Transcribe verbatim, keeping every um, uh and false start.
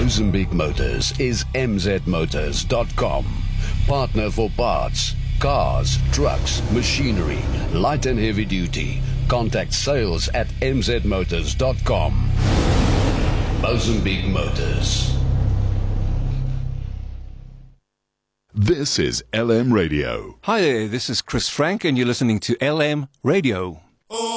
Mozambique Motors is m z motors dot com. Partner for parts, cars, trucks, machinery, light and heavy duty. Contact sales at m z motors dot com. Mozambique Motors. This is L M Radio. Hi there, this is Chris Frank and you're listening to L M Radio.